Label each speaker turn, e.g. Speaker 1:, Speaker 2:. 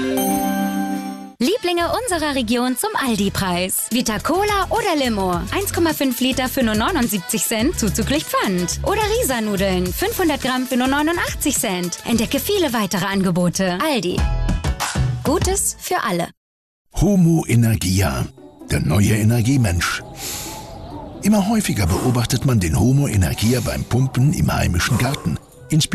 Speaker 1: Lieblinge unserer Region zum Aldi-Preis. Vita Cola oder Limo. 1,5 Liter für nur 79 Cent, zuzüglich Pfand. Oder Risa-Nudeln. 500 Gramm für nur 89 Cent. Entdecke viele weitere Angebote. Aldi. Gutes für alle.
Speaker 2: Homo Energia, der neue Energiemensch. Immer häufiger beobachtet man den Homo Energia beim Pumpen im heimischen Garten.